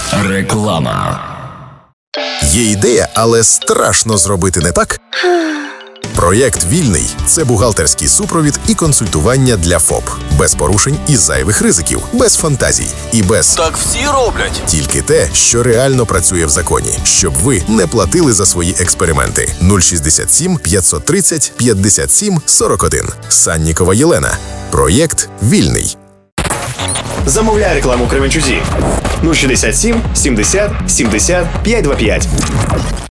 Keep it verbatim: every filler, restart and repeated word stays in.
Реклама. Є ідея, але страшно зробити не так? Проєкт «Вільний» – це бухгалтерський супровід і консультування для ФОП. Без порушень і зайвих ризиків, без фантазій і без «так всі роблять». Тільки те, що реально працює в законі, щоб ви не платили за свої експерименти. нуль шістдесят сім п'ятсот тридцять п'ятдесят сім сорок один. Саннікова Єлена. Проєкт «Вільний». Замовляй рекламу в Кременчузі. нуль шістдесят сім сімдесят сімдесят п'ятсот двадцять п'ять.